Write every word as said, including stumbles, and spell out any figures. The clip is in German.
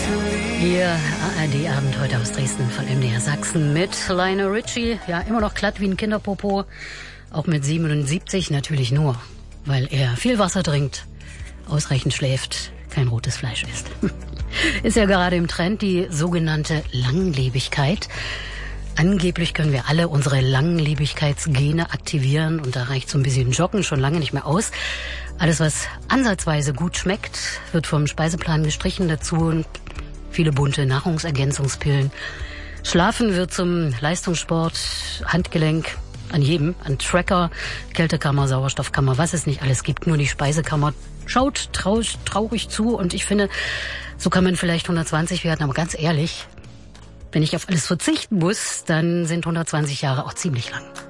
Ihr A R D-Abend heute aus Dresden von M D R Sachsen mit Lionel Richie. Ja, immer noch glatt wie ein Kinderpopo. Auch mit siebenundsiebzig natürlich nur, weil er viel Wasser trinkt, ausreichend schläft, kein rotes Fleisch isst. Ist ja gerade im Trend die sogenannte Langlebigkeit. Angeblich können wir alle unsere Langlebigkeitsgene aktivieren und da reicht so ein bisschen Joggen schon lange nicht mehr aus. Alles, was ansatzweise gut schmeckt, wird vom Speiseplan gestrichen. Dazu viele bunte Nahrungsergänzungspillen. Schlafen wird zum Leistungssport, Handgelenk, an jedem, an Tracker, Kältekammer, Sauerstoffkammer, was es nicht alles gibt. Nur die Speisekammer schaut traurig, traurig zu und ich finde, so kann man vielleicht hundertzwanzig werden, aber ganz ehrlich, wenn ich auf alles verzichten muss, dann sind hundertzwanzig Jahre auch ziemlich lang.